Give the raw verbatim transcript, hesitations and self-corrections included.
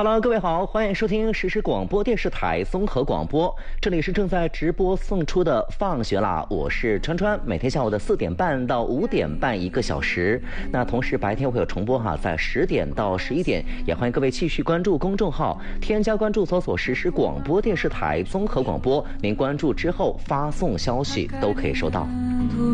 Hello， 各位好，欢迎收听实时广播电视台综合广播，这里是正在直播送出的放学啦，我是川川，每天下午的四点半到五点半一个小时，那同时白天会有重播哈，在十点到十一点，也欢迎各位继续关注公众号，添加关注搜索实时广播电视台综合广播，您关注之后发送消息都可以收到。